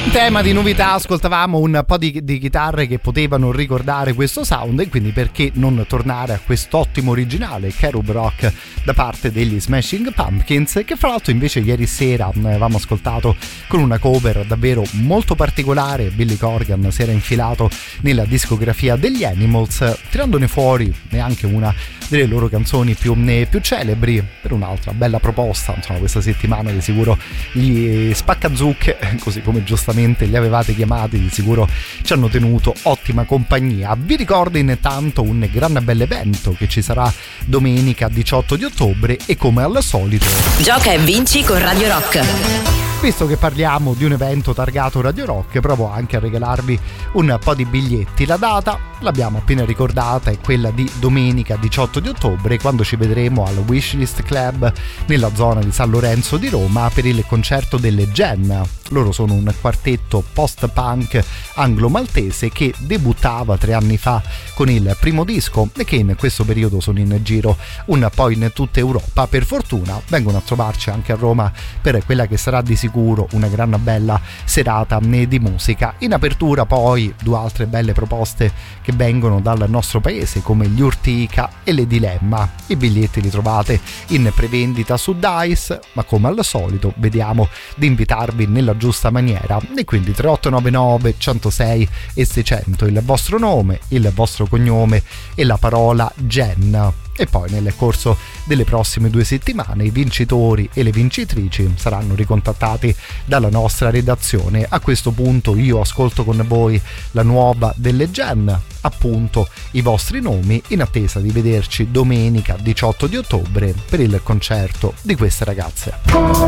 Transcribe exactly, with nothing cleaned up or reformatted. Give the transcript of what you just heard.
In tema di novità ascoltavamo un po' di, di chitarre che potevano ricordare questo sound, e quindi perché non tornare a quest'ottimo originale Cherub Rock da parte degli Smashing Pumpkins, che fra l'altro invece ieri sera avevamo ascoltato con una cover davvero molto particolare. Billy Corgan si era infilato nella discografia degli Animals, tirandone fuori neanche una delle loro canzoni più, più celebri, per un'altra bella proposta. Insomma, questa settimana di sicuro gli Spaccazucche, così come giustamente li avevate chiamati, di sicuro ci hanno tenuto ottima compagnia. Vi ricordo intanto un gran bel evento che ci sarà domenica diciotto di ottobre, e come al solito gioca e vinci con Radio Rock. Visto che parliamo di un evento targato Radio Rock, provo anche a regalarvi un po' di biglietti. La data l'abbiamo appena ricordata, è quella di domenica diciotto di ottobre, quando ci vedremo al Wishlist Club nella zona di San Lorenzo di Roma per il concerto delle Gen. Loro sono un quartetto post-punk anglo-maltese che debuttava tre anni fa con il primo disco e che in questo periodo sono in giro un po' in tutta Europa. Per fortuna vengono a trovarci anche a Roma per quella che sarà di sicuro una gran bella serata di musica. In apertura poi due altre belle proposte che vengono dal nostro paese, come gli Urtica e le Dilemma. I biglietti li trovate in prevendita su Dice, ma come al solito vediamo di invitarvi nella giusta maniera, e quindi tre otto nove nove centosei e seicento il vostro nome, il vostro cognome e la parola Gen. E poi nel corso delle prossime due settimane i vincitori e le vincitrici saranno ricontattati dalla nostra redazione. A questo punto io ascolto con voi la nuova delle Gen, appunto i vostri nomi, in attesa di vederci domenica diciotto di ottobre per il concerto di queste ragazze.